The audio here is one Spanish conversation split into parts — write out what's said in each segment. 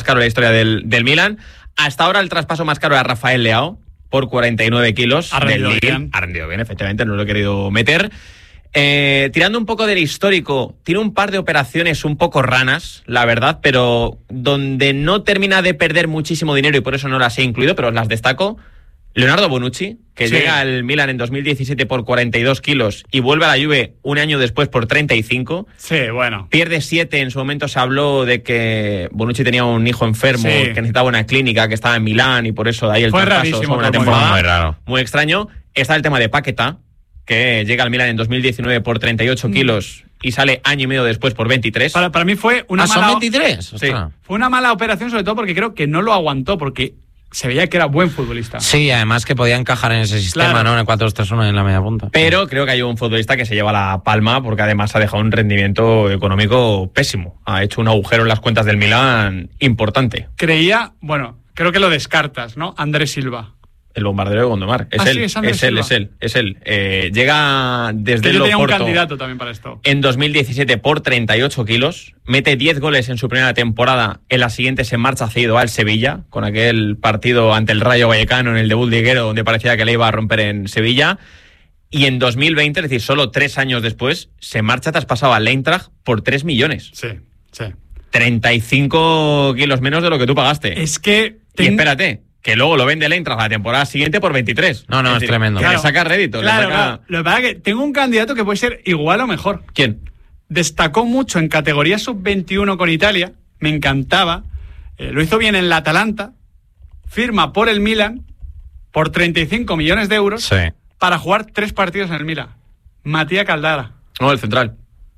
caro de la historia del Milan. Hasta ahora el traspaso más caro era Rafael Leao, por 49 kilos. Ha rendido bien. Ha rendido bien, efectivamente, no lo he querido meter. Tirando un poco del histórico, tiene un par de operaciones un poco ranas, la verdad, pero donde no termina de perder muchísimo dinero y por eso no las he incluido, pero las destaco. Leonardo Bonucci, que llega al Milan en 2017 por 42 kilos y vuelve a la Juve un año después por 35. Sí, bueno. Pierde 7, en su momento se habló de que Bonucci tenía un hijo enfermo, que necesitaba una clínica, que estaba en Milán y por eso de ahí el traspaso sobre una temporada muy raro. Muy extraño. Está el tema de Paquetá, que llega al Milan en 2019 por 38 kilos y sale año y medio después por 23. Para mí fue una mala... ¿Son 23? Sí. Fue una mala operación, sobre todo porque creo que no lo aguantó, porque se veía que era buen futbolista. Sí, además que podía encajar en ese sistema, claro, ¿no? En el 4-2-3-1 en la media punta. Pero creo que hay un futbolista que se lleva la palma porque además ha dejado un rendimiento económico pésimo. Ha hecho un agujero en las cuentas del Milan importante. Creo que lo descartas, ¿no? Andrés Silva. El bombardero de Gondomar. Es él. Llega desde el Oporto. Yo tenía un candidato también para esto. En 2017 por 38 kilos. Mete 10 goles en su primera temporada. En la siguiente se marcha cedido al Sevilla, con aquel partido ante el Rayo Vallecano en el debut liguero, donde parecía que le iba a romper en Sevilla. Y en 2020, es decir, solo 3 años después, se marcha traspasado al Eintracht por 3 millones. Sí. 35 kilos menos de lo que tú pagaste. Es que... Y espérate, que luego lo vende el Eintracht la temporada siguiente por 23. No, es decir, tremendo. Claro, le saca rédito. Claro. Lo que pasa es que tengo un candidato que puede ser igual o mejor. ¿Quién? Destacó mucho en categoría sub-21 con Italia. Me encantaba. Lo hizo bien en la Atalanta. Firma por el Milan por 35 millones de euros para jugar 3 partidos en el Milan. Matías Caldara. No, el central.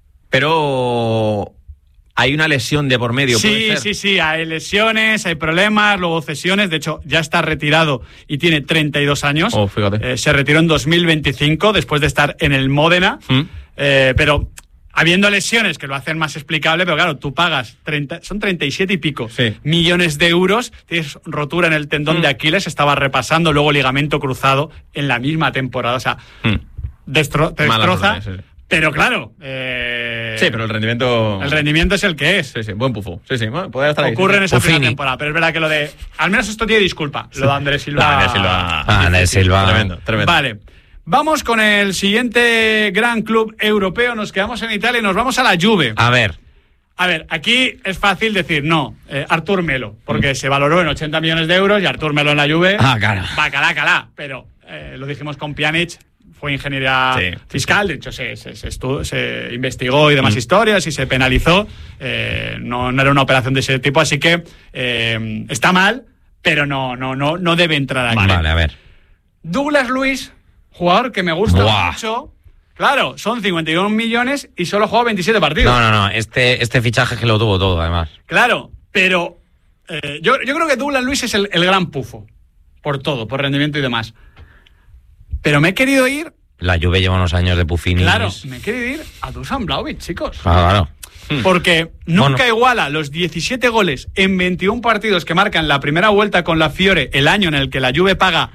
Pero... hay una lesión de por medio. Sí, hay lesiones, hay problemas, luego cesiones. De hecho, ya está retirado y tiene 32 años. Fíjate. Se retiró en 2025 después de estar en el Módena. Pero habiendo lesiones que lo hacen más explicable, pero claro, tú pagas son 37 y pico millones de euros. Tienes rotura en el tendón de Aquiles, estaba repasando, luego ligamento cruzado en la misma temporada. O sea, te destroza. Pero claro... sí, pero el rendimiento... El rendimiento es el que es. Sí, buen pufo. Sí, bueno, podría estar ahí. Ocurre en esa primera temporada, pero es verdad que lo de... Al menos esto tiene disculpa. Lo de Andrés Silva... Andrés Silva. Tremendo. Vale. Vamos con el siguiente gran club europeo. Nos quedamos en Italia y nos vamos a la Juve. A ver, aquí es fácil decir no. Artur Melo, porque se valoró en 80 millones de euros y Artur Melo en la Juve... claro. Calá. Pero lo dijimos con Pjanic... Fue ingeniería fiscal, de hecho se investigó y demás historias y se penalizó. No era una operación de ese tipo, así que está mal, pero no debe entrar aquí. Vale, a ver. Douglas Luiz, jugador que me gusta mucho. Claro, son 51 millones y solo jugó 27 partidos. No, este fichaje que lo tuvo todo, además. Claro, pero yo creo que Douglas Luiz es el gran pufo, por todo, por rendimiento y demás. Pero me he querido ir... La Juve lleva unos años de Pufinis. Claro, me he querido ir a Dusan Vlahovic, chicos. Claro. Porque nunca iguala los 17 goles en 21 partidos que marcan la primera vuelta con la Fiore, el año en el que la Juve paga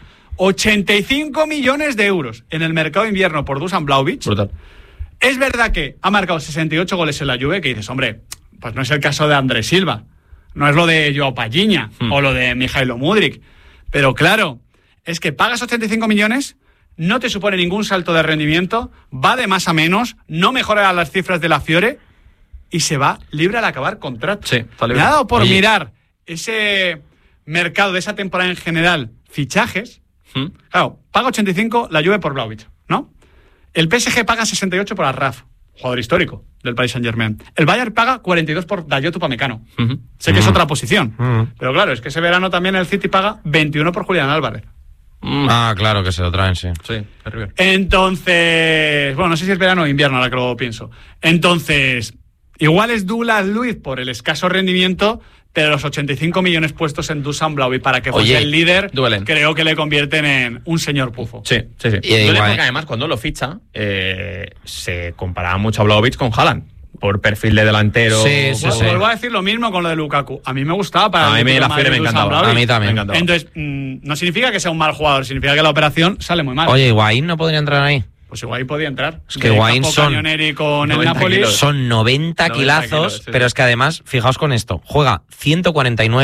85 millones de euros en el mercado de invierno por Dusan Vlahovic. Brutal. Es verdad que ha marcado 68 goles en la Juve, que dices, hombre, pues no es el caso de Andrés Silva, no es lo de Joao Palhinha o lo de Mijailo Mudryk. Pero claro, es que pagas 85 millones... no te supone ningún salto de rendimiento, va de más a menos, no mejora las cifras de la Fiore y se va libre al acabar contrato. Sí, está libre. Me ha dado por mirar ese mercado de esa temporada en general, fichajes. Claro, paga 85 la Juve por Vlahovic, ¿no? El PSG paga 68 por Arraf, jugador histórico del Paris Saint-Germain. El Bayern paga 42 por Dayot Upamecano. Sé que es otra posición, pero claro, es que ese verano también el City paga 21 por Julián Álvarez. Claro que se lo traen, sí. Entonces, bueno, no sé si es verano o invierno, ahora que lo pienso. Entonces, igual es Douglas Luiz por el escaso rendimiento, pero los 85 millones puestos en Dusan Vlahovic para que fuese el líder, creo que le convierten en un señor pufo. Sí. Duele porque además cuando lo ficha, se comparaba mucho a Vlahovic con Haaland. Por perfil de delantero. Sí. Vuelvo a decir lo mismo con lo de Lukaku. A mí me gustaba para a mí la Fiore me encantaba. A mí también. Entonces, no significa que sea un mal jugador, significa que la operación sale muy mal. Oye, ¿Higuaín no podría entrar ahí? Pues Higuaín podía entrar. Es que Higuaín con el Napoli son 90 kilazos, pero es que además, fijaos con esto, juega 149